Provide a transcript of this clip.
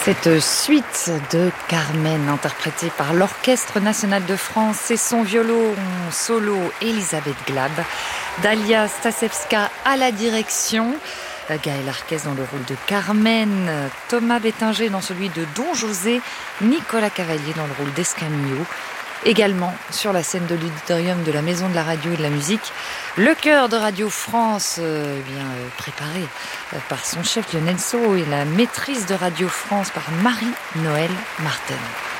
Cette suite de Carmen, interprétée par l'Orchestre National de France et son violon solo Elisabeth Glab, Dalia Stasevska à la direction, Gaël Arquez dans le rôle de Carmen, Thomas Bettinger dans celui de Don José, Nicolas Cavalier dans le rôle d'Escamillo. Également sur la scène de l'auditorium de la Maison de la Radio et de la Musique, le chœur de Radio France, préparé par son chef Lionel Sceaux et la maîtrise de Radio France par Marie-Noëlle Martin.